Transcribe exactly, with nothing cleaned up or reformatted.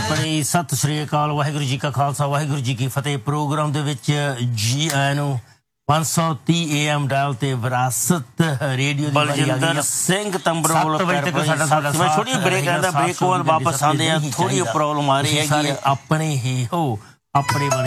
ਆਪਣੀ ਸਤਿ ਸ਼੍ਰੀ ਅਕਾਲ। ਵਾਹਿਗੁਰੂ ਜੀ ਕਾ ਖਾਲਸਾ ਵਾਹਿਗੁਰੂ ਜੀ ਕੀ ਫਤਿਹ। ਪ੍ਰੋਗਰਾਮ ਦੇ ਵਿੱਚ ਜੀ ਆਇਆਂ ਨੂੰ ਪੰਜ ਸੌ ਤੀਹ ਏ ਐਮ ਡਾਇਲ ਤੇ ਵਿਰਾਸਤ ਰੇਡੀਓ ਦੀ ਬਲਜਿੰਦਰ ਸਿੰਘ ਤੰਬਰੋਂ ਵੱਲੋਂ ਥੋੜੀ ਬ੍ਰੇਕ ਆਂਦਾ ਬ੍ਰੇਕ ਤੋਂ ਬਾਅਦ ਵਾਪਸ ਆਉਂਦੇ ਆ। ਥੋੜੀ ਪ੍ਰੋਬਲਮ ਆ ਰਹੀ ਹੈਗੀ ਆਪਣੇ ਹੀ ਹੋ ਆਪਣੇ